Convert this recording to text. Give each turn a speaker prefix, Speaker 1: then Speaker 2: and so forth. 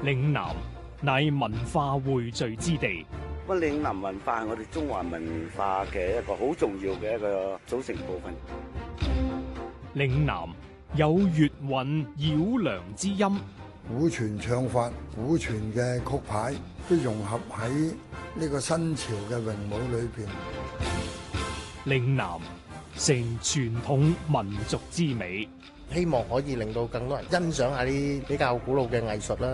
Speaker 1: 嶺南乃文化匯聚之地。
Speaker 2: 咁嶺南文化係我哋中華文化嘅一個好重要嘅一個組成部分。
Speaker 1: 嶺南有粵韻繞梁之音，
Speaker 3: 古傳唱法、古傳嘅曲牌都融合喺呢個新潮嘅詠舞裏邊。
Speaker 1: 嶺南成傳統民族之美，
Speaker 4: 希望可以令到更多人欣賞下啲比較古老嘅藝術啦。